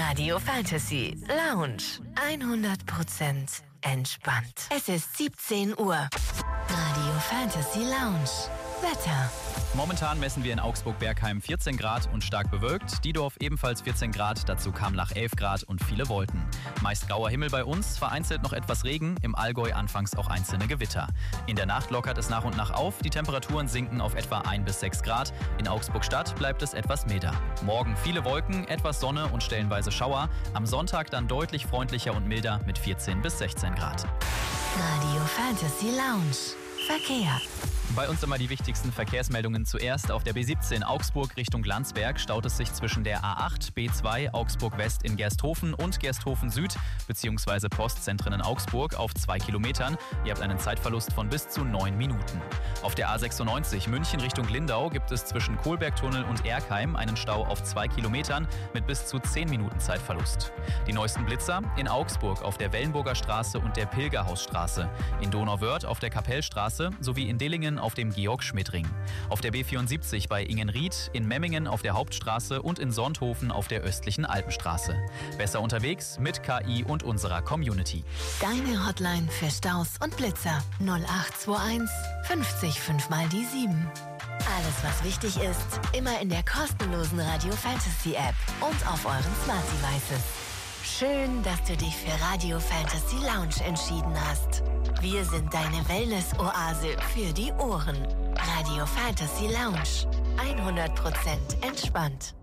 Radio Fantasy Lounge. 100% entspannt. Es ist 17 Uhr. Radio Fantasy Lounge. Wetter. Momentan messen wir in Augsburg-Bergheim 14 Grad und stark bewölkt. Diedorf ebenfalls 14 Grad, dazu Kamlach 11 Grad und viele Wolken. Meist grauer Himmel bei uns, vereinzelt noch etwas Regen, im Allgäu anfangs auch einzelne Gewitter. In der Nacht lockert es nach und nach auf, die Temperaturen sinken auf etwa 1 bis 6 Grad. In Augsburg-Stadt bleibt es etwas milder. Morgen viele Wolken, etwas Sonne und stellenweise Schauer. Am Sonntag dann deutlich freundlicher und milder mit 14 bis 16 Grad. Radio Fantasy Lounge. Verkehr. Bei uns immer die wichtigsten Verkehrsmeldungen zuerst. Auf der B17 Augsburg Richtung Landsberg staut es sich zwischen der A8, B2 Augsburg West in Gersthofen und Gersthofen Süd bzw. Postzentren in Augsburg auf 2 Kilometern. Ihr habt einen Zeitverlust von bis zu 9 Minuten. Auf der A96 München Richtung Lindau gibt es zwischen Kohlbergtunnel und Erkheim einen Stau auf 2 Kilometern mit bis zu 10 Minuten Zeitverlust. Die neuesten Blitzer in Augsburg auf der Wellenburger Straße und der Pilgerhausstraße, in Donauwörth auf der Kapellstraße sowie in Dillingen auf dem Georg-Schmidt-Ring. Auf der B74 bei Ingenried, in Memmingen auf der Hauptstraße und in Sonthofen auf der östlichen Alpenstraße. Besser unterwegs mit KI und unserer Community. Deine Hotline für Staus und Blitzer 0821 50 5 mal die 7. Alles, was wichtig ist, immer in der kostenlosen Radio Fantasy App und auf euren Smart Devices. Schön, dass du dich für Radio Fantasy Lounge entschieden hast. Wir sind deine Wellness-Oase für die Ohren. Radio Fantasy Lounge. 100% entspannt.